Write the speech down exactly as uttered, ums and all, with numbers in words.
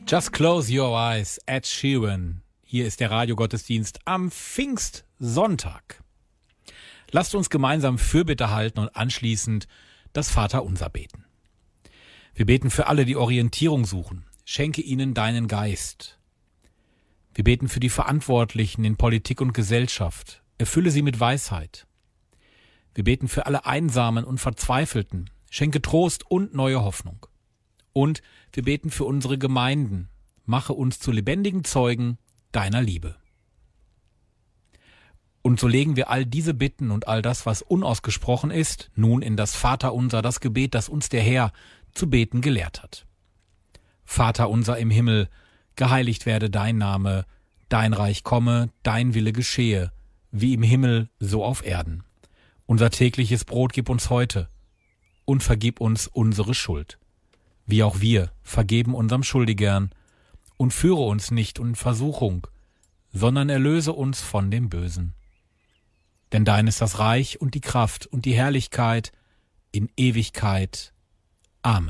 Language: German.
Just Close Your Eyes, Ed Sheeran. Hier ist der Radiogottesdienst am Pfingstsonntag. Lasst uns gemeinsam Fürbitte halten und anschließend das Vaterunser beten. Wir beten für alle, die Orientierung suchen. Schenke ihnen deinen Geist. Wir beten für die Verantwortlichen in Politik und Gesellschaft. Erfülle sie mit Weisheit. Wir beten für alle Einsamen und Verzweifelten. Schenke Trost und neue Hoffnung. Und wir beten für unsere Gemeinden. Mache uns zu lebendigen Zeugen deiner Liebe. Und so legen wir all diese Bitten und all das, was unausgesprochen ist, nun in das Vaterunser, das Gebet, das uns der Herr zu beten gelehrt hat. Vater unser im Himmel, geheiligt werde dein Name, dein Reich komme, dein Wille geschehe, wie im Himmel, so auf Erden. Unser tägliches Brot gib uns heute und vergib uns unsere Schuld, wie auch wir vergeben unserem Schuldigern, und führe uns nicht in Versuchung, sondern erlöse uns von dem Bösen. Denn dein ist das Reich und die Kraft und die Herrlichkeit in Ewigkeit.